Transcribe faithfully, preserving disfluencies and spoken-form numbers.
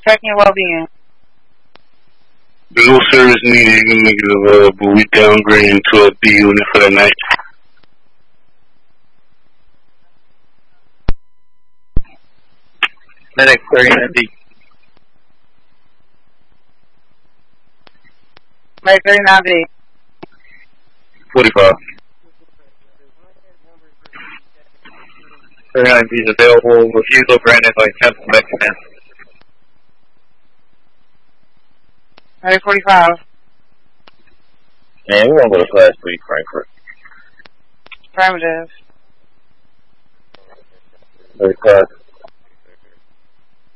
Checking your well-being. No service needed. You can make it available. We downgrading to a B unit for the night. Medic thirty-nine B. Medic thirty-nine B. forty-five. thirty-nine B is available. Refusal granted by Temple Med Command. Medic forty-five. Man, we want to go to Class three, Frankfurt. Affirmative. Very class.